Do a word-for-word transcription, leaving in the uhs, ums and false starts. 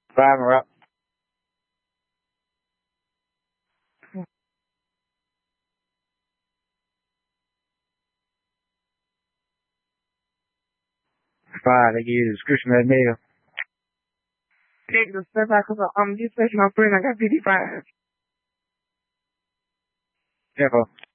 Five and up. Five, they give you the description of that nail. Take the step back because I'm just taking my friend. I got fifty-five. Careful.